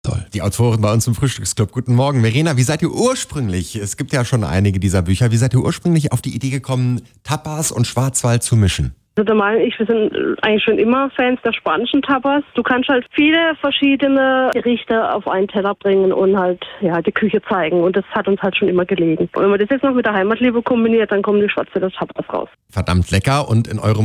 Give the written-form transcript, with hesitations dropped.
Toll. Die Autorin bei uns im Frühstücksclub. Guten Morgen. Verena, wie seid ihr ursprünglich, es gibt ja schon einige dieser Bücher, wie seid ihr ursprünglich auf die Idee gekommen, Tapas und Schwarzwald zu mischen? Also der Meinung, wir sind eigentlich schon immer Fans der spanischen Tapas. Du kannst halt viele verschiedene Gerichte auf einen Teller bringen und halt die Küche zeigen. Und das hat uns halt schon immer gelegen. Und wenn man das jetzt noch mit der Heimatliebe kombiniert, dann kommen die Schwarzwälder Tapas raus. Verdammt lecker und in eurem